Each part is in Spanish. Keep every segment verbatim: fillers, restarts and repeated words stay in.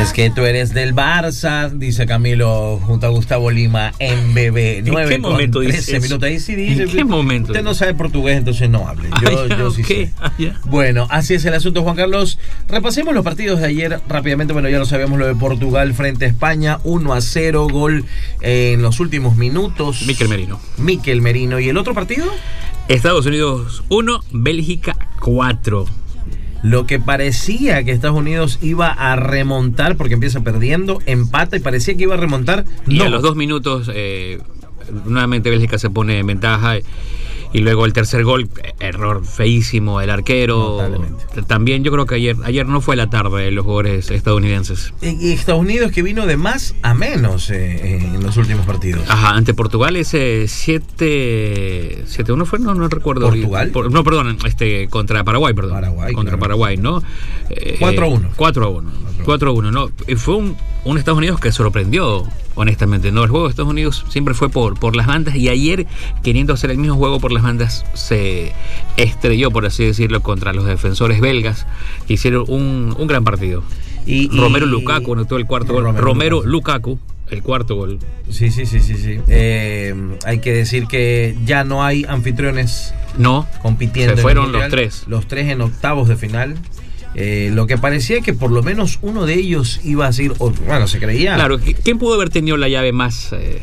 Es que tú eres del Barça, dice Camilo junto a Gustavo Lima en B B. ¿En qué momento dice minutos. Ahí sí dice. ¿En qué momento? Usted no sabe portugués, entonces no hable. Yo, ah, ya, yo sí okay. sé. ah, ya. Bueno, así es el asunto, Juan Carlos. Repasemos los partidos de ayer rápidamente. Bueno, ya lo sabíamos, lo de Portugal frente a España, uno a cero, gol en los últimos minutos. Mikel Merino. Mikel Merino. ¿Y el otro partido? Estados Unidos uno, Bélgica cuatro. Lo que parecía que Estados Unidos iba a remontar, porque empieza perdiendo, empata y parecía que iba a remontar. Y no. a los dos minutos, eh, nuevamente Bélgica se pone en ventaja. Y luego el tercer gol, error feísimo del arquero. También yo creo que ayer ayer no fue la tarde de los jugadores estadounidenses. Y Estados Unidos que vino de más a menos eh, en los últimos partidos. Ajá, ante Portugal ese siete uno fue, no, no recuerdo. ¿Portugal? Por, no, perdón, este contra Paraguay, perdón. Paraguay, contra claro. Paraguay, ¿no? Eh, cuatro a uno. cuatro a uno. cuatro a uno, ¿no? Y fue un, un Estados Unidos que sorprendió, honestamente, ¿no? El juego de Estados Unidos siempre fue por, por las bandas, y ayer, queriendo hacer el mismo juego por las bandas, se estrelló, por así decirlo, contra los defensores belgas, que hicieron un, un gran partido. Y, Romero y, Lukaku anotó el cuarto gol. Romero, Romero Lukaku, el cuarto gol. Sí, sí, sí, sí, sí. Eh, hay que decir que ya no hay anfitriones no, compitiendo. Se fueron los tres. Los tres en octavos de final. Eh, lo que parecía que por lo menos uno de ellos iba a ser, o, bueno, se creía. Claro, ¿quién pudo haber tenido la llave más, eh,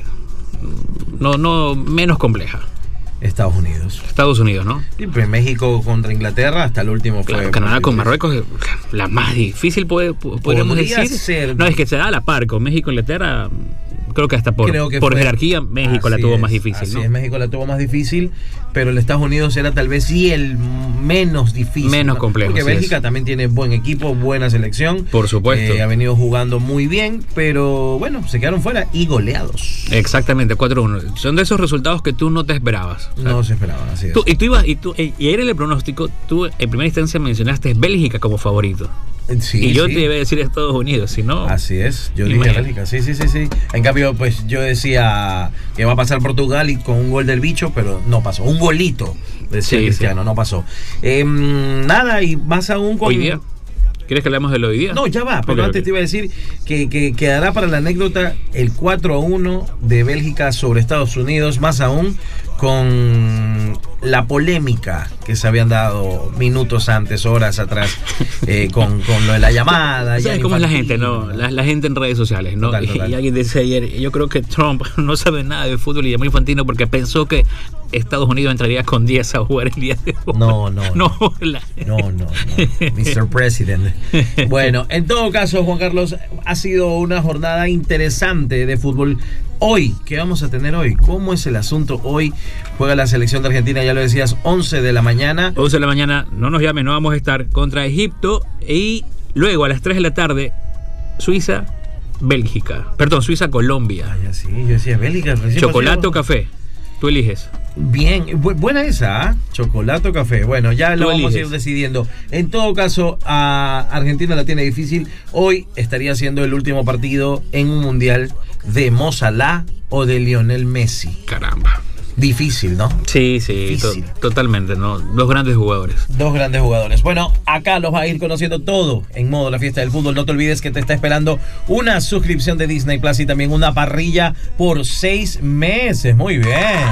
no, no, menos compleja? Estados Unidos. Estados Unidos, ¿no? Sí, pues México contra Inglaterra, hasta el último fue. Claro, Canadá con Marruecos, la más difícil, puede, podríamos decir. Ser. No, es que se da a la par con México e Inglaterra. Creo que hasta por, que por jerarquía México la tuvo es, más difícil, así ¿no? es, México la tuvo más difícil, pero el Estados Unidos era tal vez sí el menos difícil. Menos ¿no? complejo. Porque Bélgica es. también tiene buen equipo, buena selección. Por supuesto. Eh, ha venido jugando muy bien, pero bueno, se quedaron fuera y goleados. Exactamente, cuatro a uno. Son de esos resultados que tú no te esperabas. ¿Sabes? No se esperaban, así es. Tú, y tú ibas, y tú, y ayer en el pronóstico, tú en primera instancia mencionaste Bélgica como favorito. Sí, y yo sí. te iba a decir Estados Unidos, si no. Así es, yo dije Bélgica, sí, sí, sí, sí. En cambio, pues yo decía que va a pasar Portugal y con un gol del bicho, pero no pasó. Un golito, decía sí, Cristiano, sí. no pasó. Eh, nada, y más aún con. Hoy día. ¿Quieres que hablemos de lo de hoy día? No, ya va, pero okay, antes okay. te iba a decir que, que quedará para la anécdota el cuatro a uno de Bélgica sobre Estados Unidos, más aún con la polémica que se habían dado minutos antes, horas atrás, eh, con, con lo de la llamada. ¿Sabes cómo es la gente, no? La, la gente en redes sociales, ¿no? Total, total. Y, y alguien decía ayer, yo creo que Trump no sabe nada de fútbol y llamó Infantino porque pensó que Estados Unidos entraría con diez a jugar el día de hoy. No, no. No, la... no, no, no. mister President. Bueno, en todo caso, Juan Carlos, ha sido una jornada interesante de fútbol. Hoy, ¿qué vamos a tener hoy? ¿Cómo es el asunto? Hoy juega la selección de Argentina, ya lo decías, once de la mañana. once de la mañana, no nos llamen, no vamos a estar contra Egipto. Y luego a las tres de la tarde, Suiza, Bélgica. Perdón, Suiza, Colombia. Ay, así, yo decía Bélgica. Chocolate o café, tú eliges. Bien, bu- buena esa, ¿eh? Chocolate o café. Bueno, ya lo vamos eliges. a ir decidiendo. En todo caso, a Argentina la tiene difícil. Hoy estaría siendo el último partido en un mundial de Mo Salah o de Lionel Messi. Caramba. Difícil, ¿no? Sí, sí, to- totalmente, ¿no? Dos grandes jugadores. Dos grandes jugadores. Bueno, acá los va a ir conociendo todo en modo La Fiesta del Fútbol. No te olvides que te está esperando una suscripción de Disney Plus y también una parrilla por seis meses. Muy bien.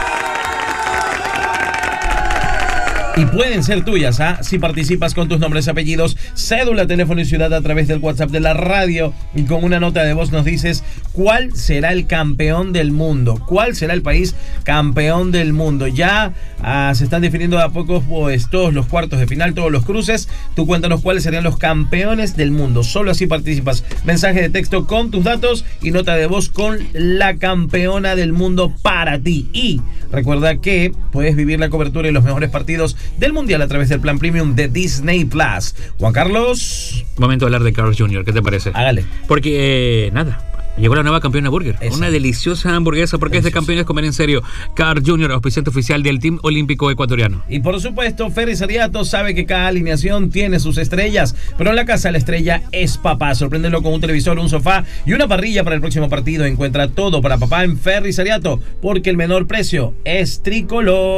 Y pueden ser tuyas, ¿ah? Si participas con tus nombres, apellidos, cédula, teléfono y ciudad a través del WhatsApp de la radio. Y con una nota de voz nos dices cuál será el campeón del mundo. ¿Cuál será el país campeón del mundo? Ya ah, se están definiendo de a poco pues, todos los cuartos de final, todos los cruces. Tú cuéntanos cuáles serían los campeones del mundo. Solo así participas. Mensaje de texto con tus datos y nota de voz con la campeona del mundo para ti. Y recuerda que puedes vivir la cobertura y los mejores partidos del mundial a través del plan premium de Disney Plus. Juan Carlos, momento de hablar de Carl's junior ¿Qué te parece? Hágale. Porque eh, nada, llegó la nueva campeona burger. Esa. Una deliciosa hamburguesa porque deliciosa. Es de campeones comer en serio. Carl's junior, auspiciante oficial del Team Olímpico Ecuatoriano. Y por supuesto, Ferris Ariato sabe que cada alineación tiene sus estrellas, pero en la casa la estrella es papá. Sorpréndelo con un televisor, un sofá y una parrilla para el próximo partido. Encuentra todo para papá en Ferris Ariato, porque el menor precio es tricolor.